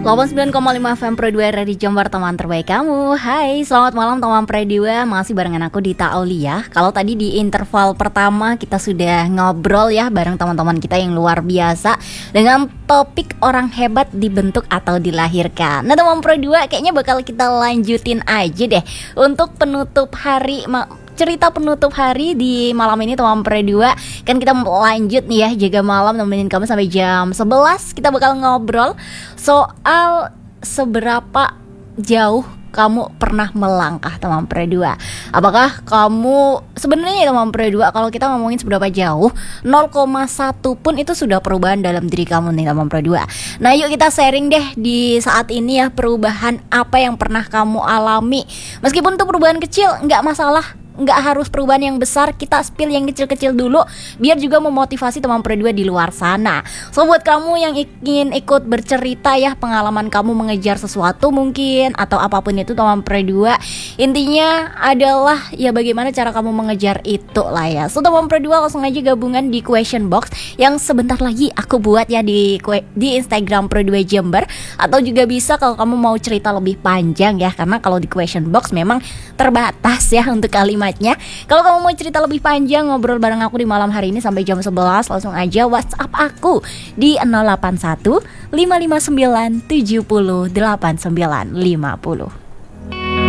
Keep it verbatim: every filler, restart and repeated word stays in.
delapan puluh sembilan koma lima F M Pro dua Radio Jember, teman terbaik kamu. Hai, selamat malam teman Pro dua. Masih barengan aku Dita Aulia. Kalau tadi di interval pertama kita sudah ngobrol ya bareng teman-teman kita yang luar biasa dengan topik orang hebat dibentuk atau dilahirkan. Nah teman Pro dua, kayaknya bakal kita lanjutin aja deh untuk penutup hari ma- cerita penutup hari di malam ini teman Pro dua. Kan kita lanjut nih ya, jaga malam nemenin kamu sampai jam sebelas. Kita bakal ngobrol soal seberapa jauh kamu pernah melangkah teman Pro dua. Apakah kamu sebenarnya ya teman Pro dua, kalau kita ngomongin seberapa jauh, nol koma satu pun itu sudah perubahan dalam diri kamu nih teman Pro dua. Nah yuk kita sharing deh di saat ini ya, perubahan apa yang pernah kamu alami. Meskipun itu perubahan kecil nggak masalah, nggak harus perubahan yang besar, kita spill yang kecil-kecil dulu biar juga memotivasi teman Pro dua di luar sana. So buat kamu yang ingin ikut bercerita ya pengalaman kamu mengejar sesuatu mungkin atau apapun itu teman Pro dua, intinya adalah ya bagaimana cara kamu mengejar itu lah ya. So teman Pro dua langsung aja gabungan di question box yang sebentar lagi aku buat ya di di Instagram Pro dua Jember, atau juga bisa kalau kamu mau cerita lebih panjang ya, karena kalau di question box memang terbatas ya untuk kalimat. Kalau kamu mau cerita lebih panjang ngobrol bareng aku di malam hari ini sampai jam sebelas, langsung aja WhatsApp aku di nol delapan satu lima lima sembilan tujuh nol delapan sembilan lima nol.